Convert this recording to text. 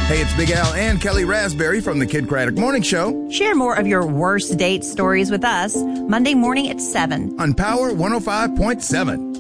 Hey, it's Big Al and Kelly Raspberry from the Kid Craddock Morning Show. Share more of your worst date stories with us Monday morning at 7 on Power 105.7.